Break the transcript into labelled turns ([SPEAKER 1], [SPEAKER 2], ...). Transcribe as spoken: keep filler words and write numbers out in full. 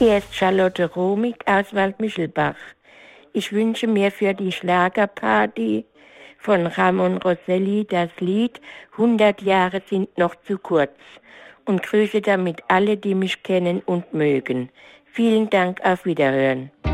[SPEAKER 1] Hier ist Charlotte Romig aus Waldmischelbach. Ich wünsche mir für die Schlagerparty von Ramon Rosselli das Lied hundert Jahre sind noch zu kurz und grüße damit alle, die mich kennen und mögen. Vielen Dank, auf Wiederhören.